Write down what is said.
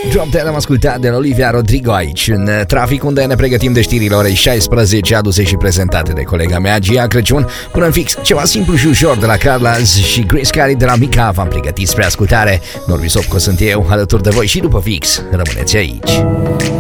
Drop Dead am ascultat de la Olivia Rodrigo aici în trafic, unde ne pregătim de știrile orei 16 aduse și prezentate de colega mea Gia Crăciun. Până în fix, ceva simplu și ușor de la Carlas și Grace Carey de la Mica v-am pregătit spre ascultare. Norbi Sopco sunt eu, alături de voi și după fix. Rămâneți aici.